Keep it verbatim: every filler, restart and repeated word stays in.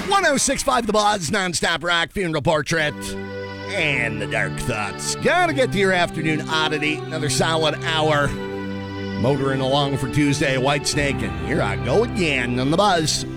one oh six point five The Buzz, nonstop rock, funeral portrait, and the dark thoughts. Gotta get to your afternoon oddity. Another solid hour. Motoring along for Tuesday, Whitesnake, and here I go again on The Buzz.